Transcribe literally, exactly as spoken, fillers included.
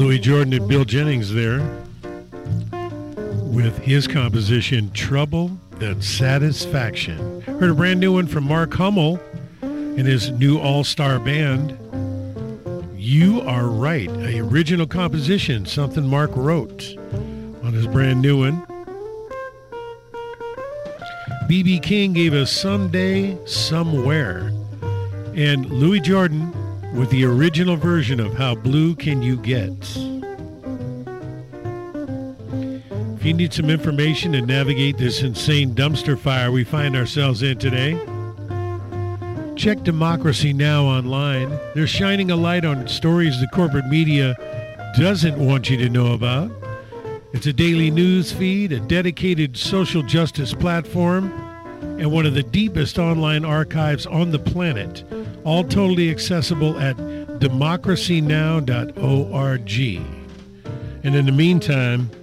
Louis Jordan and Bill Jennings there with his composition, Trouble That's Satisfaction. Heard a brand new one from Mark Hummel and his new all-star band, You Are Right, a original composition, something Mark wrote on his brand new one. B B King gave us Someday, Somewhere. And Louis Jordan with the original version of How Blue Can You Get? If you need some information to navigate this insane dumpster fire we find ourselves in today, check Democracy Now! Online. They're shining a light on stories the corporate media doesn't want you to know about. It's a daily news feed, a dedicated social justice platform, and one of the deepest online archives on the planet, all totally accessible at democracy now dot org. And in the meantime,